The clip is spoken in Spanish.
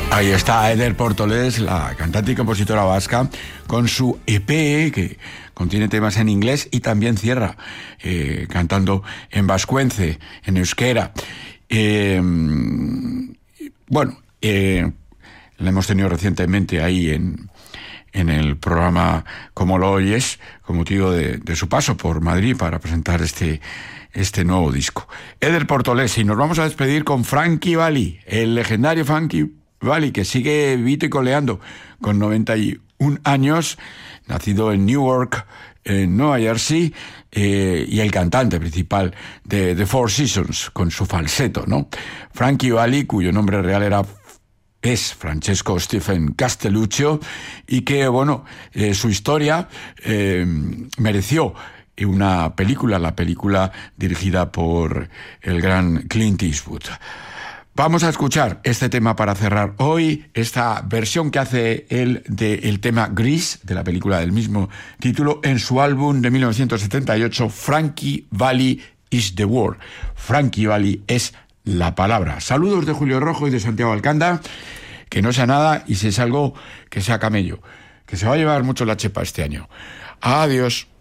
Ahí está Eder Portolés, la cantante y compositora vasca, con su EP que contiene temas en inglés y también cierra cantando en vascuence, en euskera. La hemos tenido recientemente ahí en el programa Como lo oyes, con motivo de su paso por Madrid para presentar este nuevo disco. Eder Portolés, y nos vamos a despedir con Frankie Valli, el legendario Frankie Valli, que sigue vivito y coleando con 91 años, nacido en Newark, en Nueva Jersey, y el cantante principal de The Four Seasons, con su falseto, ¿no? Frankie Valli, cuyo nombre real es Francesco Stephen Castelluccio, y que, su historia mereció una película, la película dirigida por el gran Clint Eastwood. Vamos a escuchar este tema para cerrar hoy, esta versión que hace él del tema Gris, de la película del mismo título, en su álbum de 1978, Frankie Valli is the Word. Frankie Valli es la palabra. Saludos de Julio Rojo y de Santiago Alcanda. Que no sea nada, y si es algo, que sea camello, que se va a llevar mucho la chepa este año. Adiós.